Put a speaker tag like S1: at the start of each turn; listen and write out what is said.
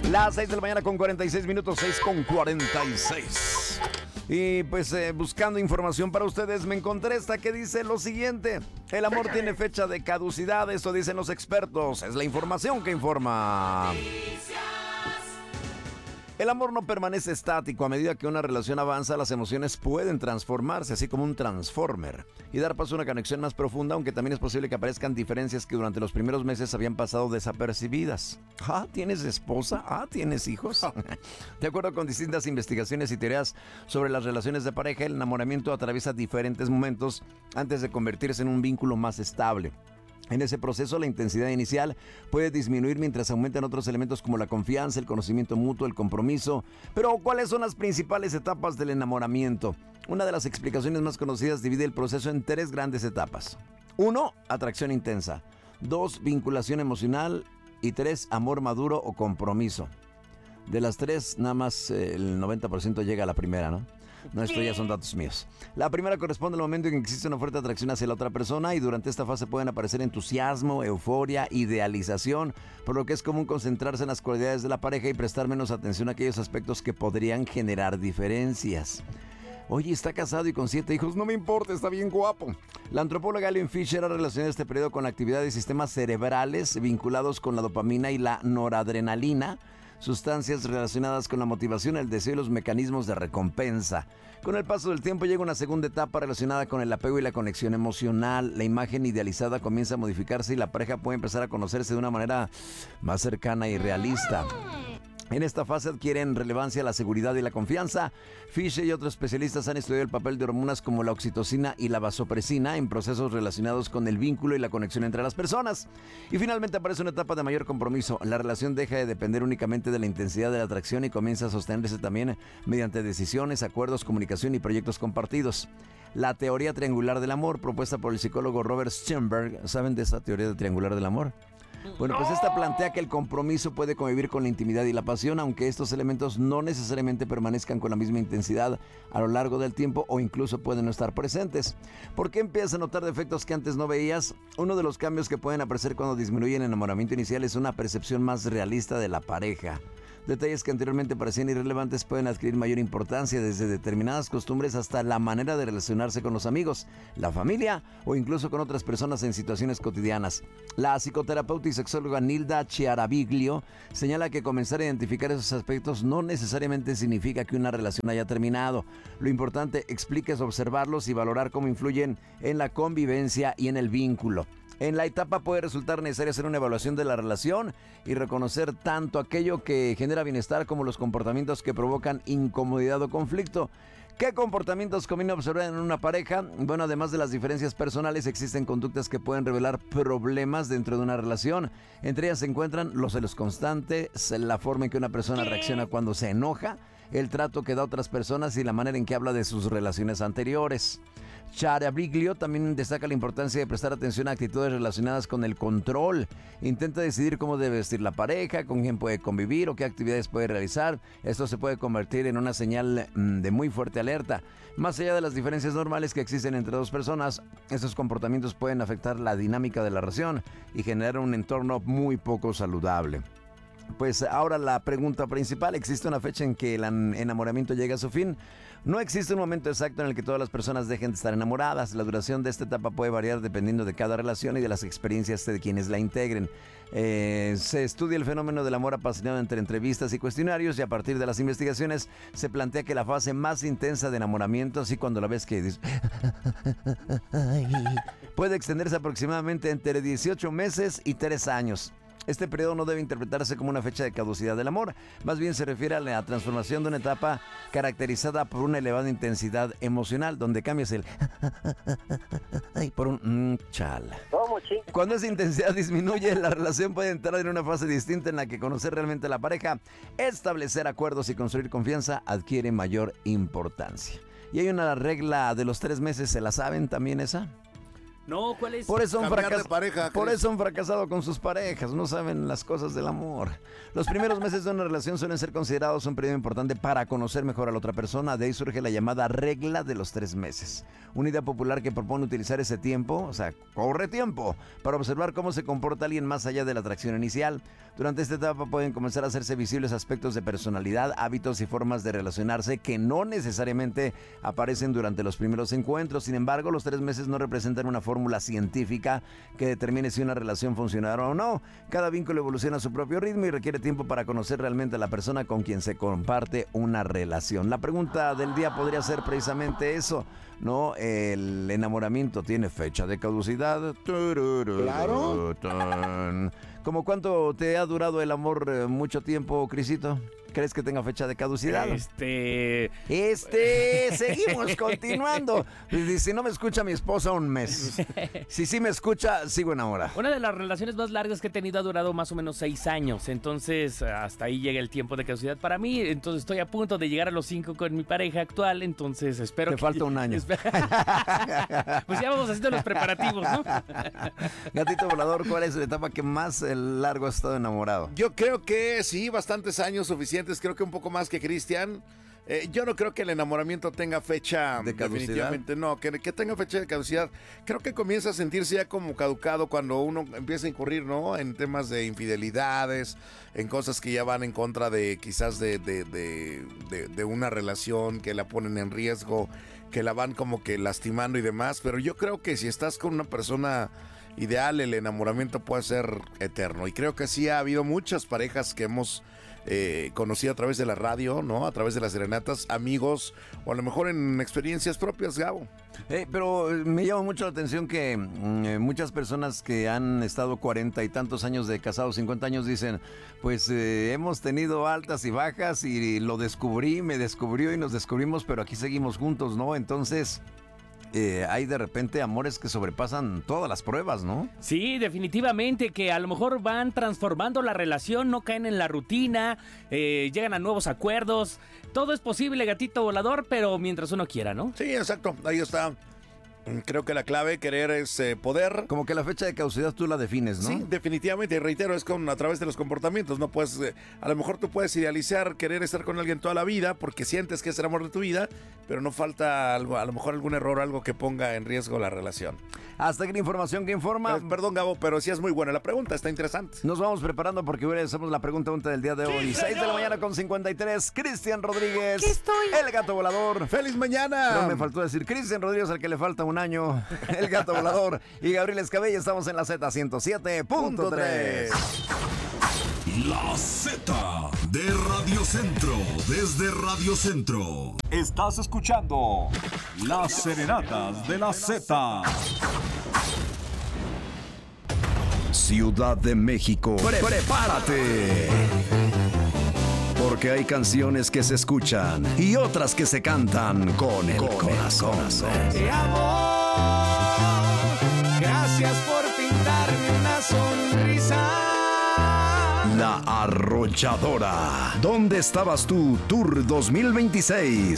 S1: Las 6 de la mañana con 46 minutos, 6 con 46. Y pues buscando información para ustedes, me encontré esta que dice lo siguiente: el amor tiene fecha de caducidad, eso dicen los expertos, es la información que informa. El amor no permanece estático. A medida que una relación avanza, las emociones pueden transformarse, así como un transformer, y dar paso a una conexión más profunda, aunque también es posible que aparezcan diferencias que durante los primeros meses habían pasado desapercibidas. ¿Tienes esposa? ¿Tienes hijos? De acuerdo con distintas investigaciones y teorías sobre las relaciones de pareja, el enamoramiento atraviesa diferentes momentos antes de convertirse en un vínculo más estable. En ese proceso, la intensidad inicial puede disminuir mientras aumentan otros elementos como la confianza, el conocimiento mutuo, el compromiso. Pero, ¿cuáles son las principales etapas del enamoramiento? Una de las explicaciones más conocidas divide el proceso en 3 grandes etapas. 1. Atracción intensa. 2. Vinculación emocional. Y 3. Amor maduro o compromiso. De las 3, nada más el 90% llega a la primera, ¿no? No, esto ya son datos míos. La primera corresponde al momento en que existe una fuerte atracción hacia la otra persona, y durante esta fase pueden aparecer entusiasmo, euforia, idealización, por lo que es común concentrarse en las cualidades de la pareja y prestar menos atención a aquellos aspectos que podrían generar diferencias. Oye, está casado y con 7 hijos, no me importa, está bien guapo. La antropóloga Ellen Fisher ha relacionado este periodo con la actividad de sistemas cerebrales vinculados con la dopamina y la noradrenalina, sustancias relacionadas con la motivación, el deseo y los mecanismos de recompensa. Con el paso del tiempo llega una segunda etapa relacionada con el apego y la conexión emocional. La imagen idealizada comienza a modificarse y la pareja puede empezar a conocerse de una manera más cercana y realista. En esta fase adquieren relevancia la seguridad y la confianza. Fisher y otros especialistas han estudiado el papel de hormonas como la oxitocina y la vasopresina en procesos relacionados con el vínculo y la conexión entre las personas. Y finalmente aparece una etapa de mayor compromiso. La relación deja de depender únicamente de la intensidad de la atracción y comienza a sostenerse también mediante decisiones, acuerdos, comunicación y proyectos compartidos. La teoría triangular del amor, propuesta por el psicólogo Robert Sternberg. ¿Saben de esa teoría triangular del amor? Bueno, pues esta plantea que el compromiso puede convivir con la intimidad y la pasión, aunque estos elementos no necesariamente permanezcan con la misma intensidad a lo largo del tiempo o incluso pueden no estar presentes. ¿Por qué empiezas a notar defectos que antes no veías? Uno de los cambios que pueden aparecer cuando disminuye el enamoramiento inicial es una percepción más realista de la pareja. Detalles que anteriormente parecían irrelevantes pueden adquirir mayor importancia, desde determinadas costumbres hasta la manera de relacionarse con los amigos, la familia o incluso con otras personas en situaciones cotidianas. La psicoterapeuta y sexóloga Nilda Chiaraviglio señala que comenzar a identificar esos aspectos no necesariamente significa que una relación haya terminado. Lo importante, explica, es observarlos y valorar cómo influyen en la convivencia y en el vínculo. En la etapa puede resultar necesario hacer una evaluación de la relación y reconocer tanto aquello que genera bienestar como los comportamientos que provocan incomodidad o conflicto. ¿Qué comportamientos conviene observar en una pareja? Bueno, además de las diferencias personales, existen conductas que pueden revelar problemas dentro de una relación. Entre ellas se encuentran los celos constantes, la forma en que una persona reacciona cuando se enoja, el trato que da a otras personas y la manera en que habla de sus relaciones anteriores. Chiaraviglio también destaca la importancia de prestar atención a actitudes relacionadas con el control. Intenta decidir cómo debe vestir la pareja, con quién puede convivir o qué actividades puede realizar. Esto se puede convertir en una señal de muy fuerte alerta. Más allá de las diferencias normales que existen entre dos personas, estos comportamientos pueden afectar la dinámica de la relación y generar un entorno muy poco saludable. Pues ahora la pregunta principal: ¿existe una fecha en que el enamoramiento llega a su fin? No existe un momento exacto en el que todas las personas dejen de estar enamoradas. La duración de esta etapa puede variar dependiendo de cada relación y de las experiencias de quienes la integren. Se estudia el fenómeno del amor apasionado entre entrevistas y cuestionarios, y a partir de las investigaciones se plantea que la fase más intensa de enamoramiento, así cuando la ves que dices, puede extenderse aproximadamente entre 18 meses y 3 años. Este periodo no debe interpretarse como una fecha de caducidad del amor, más bien se refiere a la transformación de una etapa caracterizada por una elevada intensidad emocional, donde cambias el por un chala. Cuando esa intensidad disminuye, la relación puede entrar en una fase distinta en la que conocer realmente a la pareja, establecer acuerdos y construir confianza adquiere mayor importancia. Y hay una regla de los 3 meses, ¿se la saben también esa?
S2: No, ¿cuál es?
S1: Por eso
S3: Por
S1: eso han fracasado con sus parejas, no saben las cosas del amor. Los primeros meses de una relación suelen ser considerados un periodo importante para conocer mejor a la otra persona. De ahí surge la llamada regla de los 3 meses. Una idea popular que propone utilizar ese tiempo, o sea, corre tiempo, para observar cómo se comporta alguien más allá de la atracción inicial. Durante esta etapa pueden comenzar a hacerse visibles aspectos de personalidad, hábitos y formas de relacionarse que no necesariamente aparecen durante los primeros encuentros. Sin embargo, los 3 meses no representan una fórmula científica que determine si una relación funcionará o no. Cada vínculo evoluciona a su propio ritmo y requiere tiempo para conocer realmente a la persona con quien se comparte una relación. La pregunta del día podría ser precisamente eso, ¿no? ¿El enamoramiento tiene fecha de caducidad?
S3: Claro.
S1: ¿Cómo cuánto te ha durado el amor? ¿Mucho tiempo, Crisito? ¿Crees que tenga fecha de caducidad? Seguimos continuando. Si no me escucha mi esposa, un mes. Si sí me escucha, sigo enamorado.
S2: Una de las relaciones más largas que he tenido ha durado más o menos 6 años. Entonces, hasta ahí llega el tiempo de caducidad para mí. Entonces, estoy a punto de llegar a los 5 con mi pareja actual. Entonces, espero
S1: Te falta un año.
S2: Pues ya vamos haciendo los preparativos, ¿no?
S1: Gatito volador, ¿cuál es la etapa que más largo has estado enamorado?
S3: Yo creo que sí, bastantes años suficientes. Creo que un poco más que Cristian. Yo no creo que el enamoramiento tenga fecha
S1: de caducidad.
S3: Definitivamente no, que tenga fecha de caducidad. Creo que comienza a sentirse ya como caducado cuando uno empieza a incurrir, ¿no? En temas de infidelidades, en cosas que ya van en contra de quizás de una relación, que la ponen en riesgo, que la van como que lastimando y demás. Pero yo creo que si estás con una persona ideal, el enamoramiento puede ser eterno. Y creo que sí ha habido muchas parejas que hemos conocido a través de la radio, ¿no? A través de las serenatas, amigos, o a lo mejor en experiencias propias, Gabo.
S1: Pero me llama mucho la atención que muchas personas que han estado 40 y tantos años de casados, 50 años, dicen, pues hemos tenido altas y bajas y lo descubrí, me descubrió y nos descubrimos, pero aquí seguimos juntos, ¿no? Entonces hay de repente amores que sobrepasan todas las pruebas, ¿no?
S2: Sí, definitivamente, que a lo mejor van transformando la relación, no caen en la rutina, llegan a nuevos acuerdos. Todo es posible, gatito volador, pero mientras uno quiera, ¿no?
S3: Sí, exacto, ahí está. Creo que la clave, querer es poder.
S1: Como que la fecha de caducidad tú la defines, ¿no?
S3: Sí, definitivamente, y reitero, es a través de los comportamientos. No puedes, a lo mejor tú puedes idealizar, querer estar con alguien toda la vida porque sientes que es el amor de tu vida, pero no falta algo, a lo mejor algún error, algo que ponga en riesgo la relación.
S1: Hasta aquí la información que informa.
S3: Perdón, Gabo, pero sí es muy buena la pregunta, está interesante.
S1: Nos vamos preparando porque hoy hacemos la pregunta del día de hoy. 6 de la mañana con 53. Cristian Rodríguez.
S2: Aquí estoy.
S1: El gato volador.
S3: ¡Feliz mañana!
S1: Pero me faltó decir Cristian Rodríguez, al que le falta un año. El gato volador. Y Gabriel Escabella, estamos en la Z107.3.
S4: La Z de Radio Centro, desde Radio Centro. Estás escuchando Las Serenatas de la Z. Ciudad de México, prepárate. Porque hay canciones que se escuchan y otras que se cantan con el corazón.
S5: Te amo, gracias por pintarme una sonrisa.
S4: La Arrolladora. ¿Dónde estabas tú, Tour 2026?